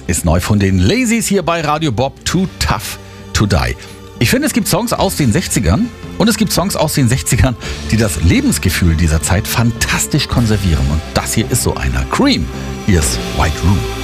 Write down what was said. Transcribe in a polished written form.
Das ist neu von den Lazies hier bei Radio Bob, Too Tough to Die. Ich finde, es gibt Songs aus den 60ern und es gibt Songs aus den 60ern, die das Lebensgefühl dieser Zeit fantastisch konservieren. Und das hier ist so einer. Cream, hier ist White Room.